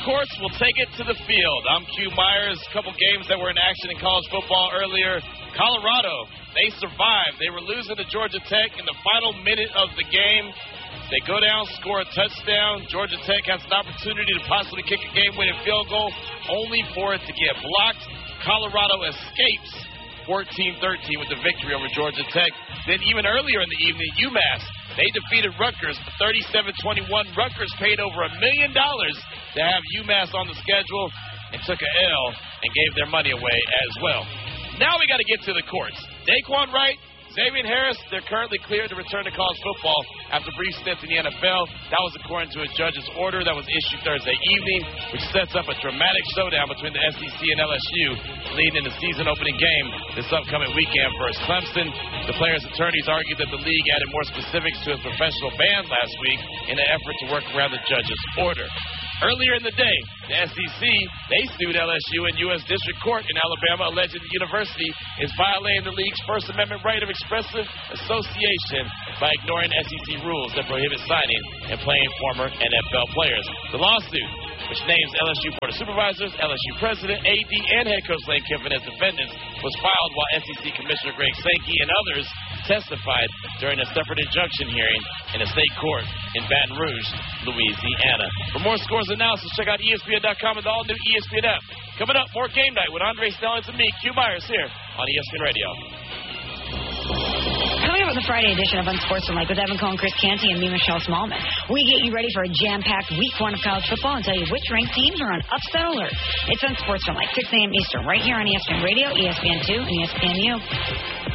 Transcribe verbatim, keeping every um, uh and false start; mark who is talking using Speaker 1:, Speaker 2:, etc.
Speaker 1: courts will take it to the field. I'm Q Myers. A couple games that were in action in college football earlier. Colorado, they survived. They were losing to Georgia Tech in the final minute of the game. They go down, score a touchdown. Georgia Tech has an opportunity to possibly kick a game-winning field goal, only for it to get blocked. Colorado escapes fourteen thirteen with the victory over Georgia Tech. Then even earlier in the evening, UMass, they defeated Rutgers thirty-seven twenty-one. Rutgers paid over a million dollars to have UMass on the schedule and took a L and gave their money away as well. Now we got to get to the courts. Daquan Wright, Xavier Harris, they're currently cleared to return to college football after brief stints in the N F L. That was according to a judge's order that was issued Thursday evening, which sets up a dramatic showdown between the S E C and L S U, leading in the season-opening game this upcoming weekend versus Clemson. The players' attorneys argued that the league added more specifics to its professional ban last week in an effort to work around the judge's order. Earlier in the day, the S E C, they sued L S U in U S District Court in Alabama, alleging the university is violating the league's First Amendment right of expressive association by ignoring S E C rules that prohibit signing and playing former N F L players. The lawsuit, which names L S U Board of Supervisors, L S U President, A D, and head coach Lane Kiffin as defendants, was filed while S E C Commissioner Greg Sankey and others testified during a separate injunction hearing in a state court in Baton Rouge, Louisiana. For more scores and analysis, check out E S P N dot com and the all-new E S P N app. Coming up, more Game Night with Andre Stellings and me, Q Myers, here on E S P N Radio.
Speaker 2: Coming up with a Friday edition of Unsportsmanlike with Evan Cohen, Chris Canty, and me, Michelle Smallman. We get you ready for a jam-packed week one of college football and tell you which ranked teams are on upset alert. It's Unsportsmanlike, six a.m. Eastern, right here on E S P N Radio, E S P N two, and E S P N U.